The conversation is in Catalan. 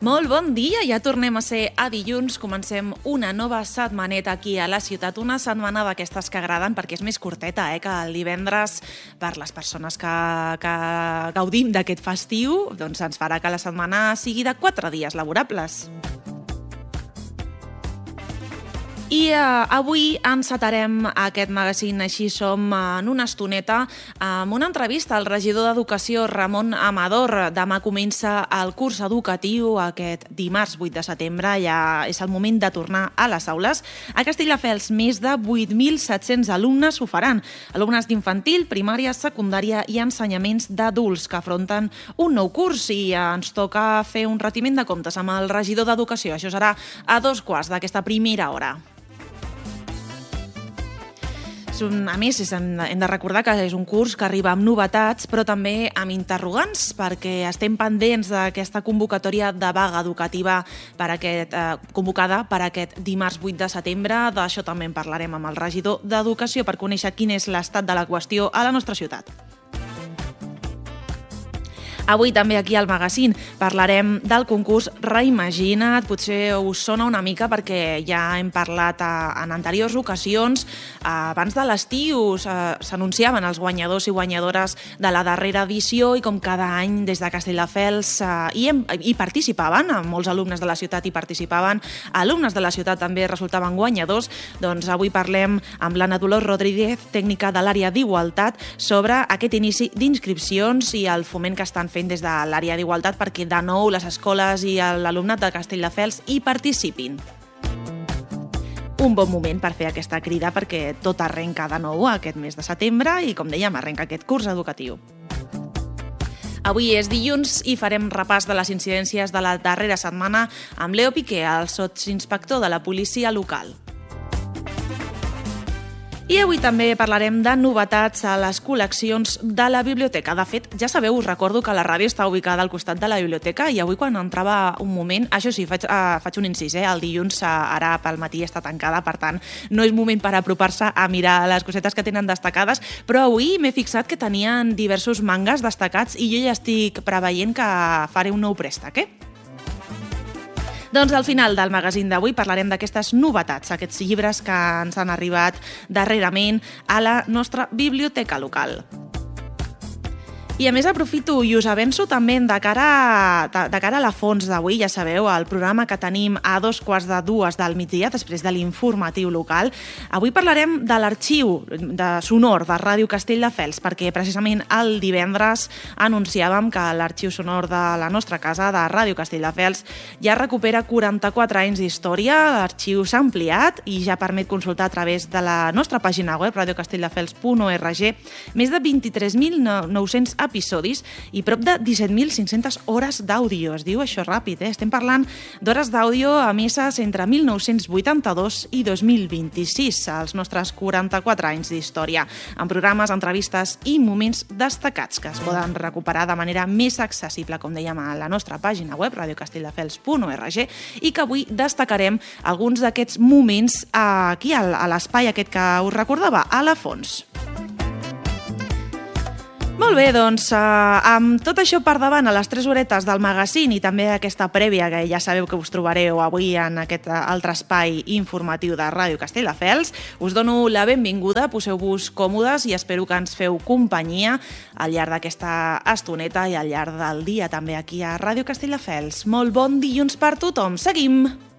Molt bon dia, ja tornem a ser a dilluns, comencem una nova setmaneta aquí a la ciutat, una setmana d'aquestes que agraden perquè és més curteta que el divendres. Per les persones que gaudim d'aquest festiu, doncs ens farà que la setmana sigui de 4 dies laborables. I avui encetarem aquest magazín Així som en una estoneta amb una entrevista al regidor d'Educació Ramon Amador. Demà comença el curs educatiu, aquest dimarts 8 de setembre, ja és el moment de tornar a les aules. A Castelldefels més de 8.700 alumnes ho faran, alumnes d'infantil, primària, secundària i ensenyaments d'adults que afronten un nou curs i ens toca fer un retiment de comptes amb el regidor d'Educació. Això serà a 2:15 d'aquesta primera hora. A més, hem de recordar que és un curs que arriba amb novetats, però també amb interrogants, perquè estem pendents d'aquesta convocatòria de vaga educativa convocada per aquest dimarts 8 de setembre. D'això també en parlarem amb el regidor d'Educació per conèixer quin és l'estat de la qüestió a la nostra ciutat. Avui també aquí al magazín parlarem del concurs Reimagina't. Potser us sona una mica perquè ja hem parlat en anteriors ocasions. Abans de l'estiu s'anunciaven els guanyadors i guanyadores de la darrera edició i com cada any des de Castelldefels hi participaven, molts alumnes de la ciutat hi participaven, alumnes de la ciutat també resultaven guanyadors. Doncs avui parlem amb l'Anna Dolors Rodríguez, tècnica de l'àrea d'Igualtat, sobre aquest inici d'inscripcions i el foment que estan fent des de l'àrea d'Igualtat perquè de nou les escoles i l'alumnat de Castelldefels hi participin. Un bon moment per fer aquesta crida perquè tot arrenca de nou aquest mes de setembre i, com dèiem, arrenca aquest curs educatiu. Avui és dilluns i farem repàs de les incidències de la darrera setmana amb Leo Piqué, el sotsinspector de la policia local. I avui també parlarem de novetats a les col·leccions de la biblioteca. De fet, ja sabeu, us recordo que la ràdio està ubicada al costat de la biblioteca i avui quan entrava un moment, això sí, faig un incís, el dilluns ara pel matí està tancada, per tant, no és moment per apropar-se a mirar les cosetes que tenen destacades, però avui m'he fixat que tenien diversos mangas destacats i jo ja estic preveient que faré un nou préstec, Doncs al final del magazín d'avui parlarem d'aquestes novetats, aquests llibres que ens han arribat darrerament a la nostra biblioteca local. I a més aprofito i us avanço també de cara a la fons d'avui, ja sabeu, el programa que tenim a 2:15 del migdia, després de l'informatiu local. Avui parlarem de l'arxiu sonor de Ràdio Castelldefels, perquè precisament el divendres anunciàvem que l'arxiu sonor de la nostra casa, de Ràdio Castelldefels, ja recupera 44 anys d'història. L'arxiu s'ha ampliat i ja permet consultar a través de la nostra pàgina web, radiocastelldefels.org, més de 23.900 episodis i prop de 17.500 hores d'àudio. Es diu això ràpid, Estem parlant d'hores d'àudio emeses entre 1982 i 2026, els nostres 44 anys d'història, amb programes, entrevistes i moments destacats que es poden recuperar de manera més accessible, com dèiem, a la nostra pàgina web, radiocastelldefels.org, i que avui destacarem alguns d'aquests moments aquí a l'espai aquest que us recordava, a la fons. Molt bé, doncs, amb tot això per davant, a les 3 horetes del magazín i també aquesta prèvia que ja sabeu que us trobareu avui en aquest altre espai informatiu de Ràdio Castelldefels, us dono la benvinguda, poseu-vos còmodes i espero que ens feu companyia al llarg d'aquesta estoneta i al llarg del dia també aquí a Ràdio Castelldefels. Molt bon dilluns per tothom, seguim!